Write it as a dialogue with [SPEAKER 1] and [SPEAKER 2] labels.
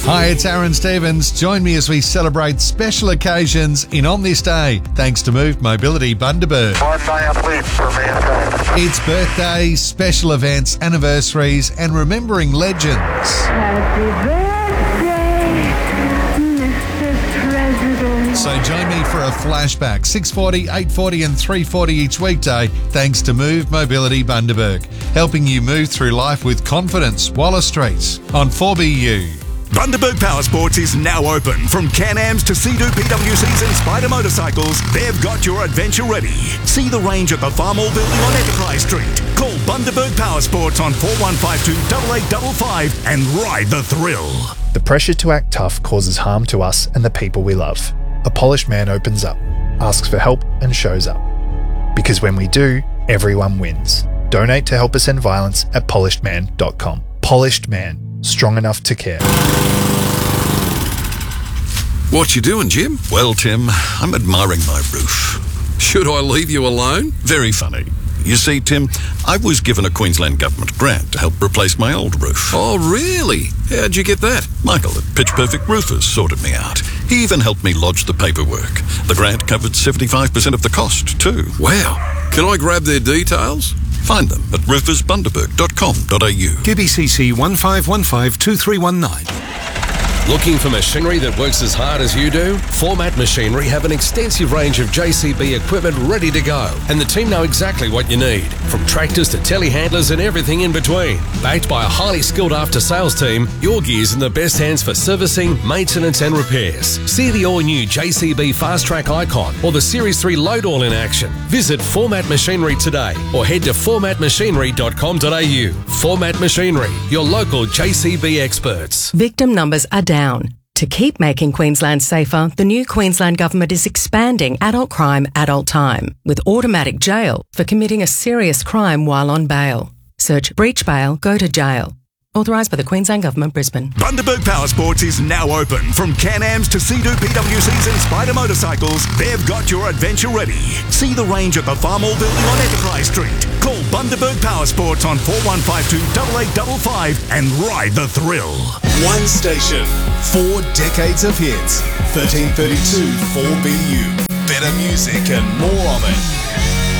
[SPEAKER 1] Hi, it's Aaron Stevens. Join me as we celebrate special occasions in On This Day, thanks to Move Mobility Bundaberg.
[SPEAKER 2] 1 day a week for mankind.
[SPEAKER 1] It's birthdays, special events, anniversaries, and remembering legends.
[SPEAKER 3] Happy birthday, Mr. President.
[SPEAKER 1] So join me for a flashback, 6:40, 8:40 and 3:40 each weekday, thanks to Move Mobility Bundaberg, helping you move through life with confidence. Waller Street on 4BU.
[SPEAKER 4] Bundaberg Power Sports is now open. From Can-Ams to Sea-Doo PWCs and Spider motorcycles, they've got your adventure ready. See the range at the Farmall building on Enterprise Street. Call Bundaberg Power Sports on 4152 8855 and ride the thrill.
[SPEAKER 5] The pressure to act tough causes harm to us and the people we love. A polished man opens up, asks for help and shows up. Because when we do, everyone wins. Donate to help us end violence at polishedman.com. Polished Man. Strong enough to care.
[SPEAKER 6] What you doing, Jim?
[SPEAKER 1] Well, Tim, I'm admiring my roof.
[SPEAKER 6] Should I leave you alone?
[SPEAKER 1] Very funny. You see, Tim, I was given a Queensland Government grant to help replace my old roof.
[SPEAKER 6] Oh, really? How'd you get that?
[SPEAKER 1] Michael at Pitch Perfect Roofers sorted me out. He even helped me lodge the paperwork. The grant covered 75% of the cost, too.
[SPEAKER 6] Wow. Can I grab their details?
[SPEAKER 1] Find them at roofersbundaberg.com.au.
[SPEAKER 7] QBCC 15152319.
[SPEAKER 8] Looking for machinery that works as hard as you do? Format Machinery have an extensive range of JCB equipment ready to go, and the team know exactly what you need, from tractors to telehandlers and everything in between. Backed by a highly skilled after-sales team, your gear's in the best hands for servicing, maintenance and repairs. See the all-new JCB Fast Track Icon or the Series 3 Load All in action. Visit Format Machinery today or head to formatmachinery.com.au. Format Machinery, your local JCB experts.
[SPEAKER 9] Victim numbers are down. To keep making Queensland safer, the new Queensland Government is expanding adult crime, adult time, with automatic jail for committing a serious crime while on bail. Search breach bail, go to jail. Authorised by the Queensland Government, Brisbane.
[SPEAKER 4] Bundaberg Power Sports is now open. From Can-Ams to Sea-Doo PWCs and Spider motorcycles, they've got your adventure ready. See the range at the Farmall building on Enterprise Street. Call Bundaberg Power Sports on 4152 8855 and ride the thrill.
[SPEAKER 10] One station, 4 decades of hits. 1332 4BU. Better music and more of it.